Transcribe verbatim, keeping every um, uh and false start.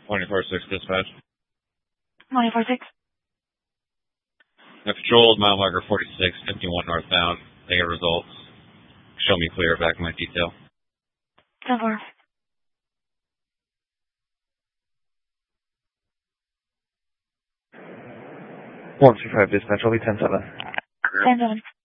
twenty-four six dispatch. twenty-four six. I patrolled mile marker forty-six, fifty-one northbound. They get results. Show me clear back in my detail. ten four. one two five dispatch, I'll be ten seven. ten seven.